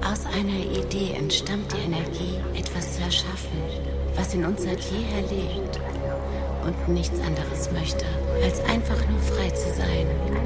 Aus einer Idee entstammt die Energie, etwas zu erschaffen, was in uns seit jeher lebt und nichts anderes möchte, als einfach nur frei zu sein.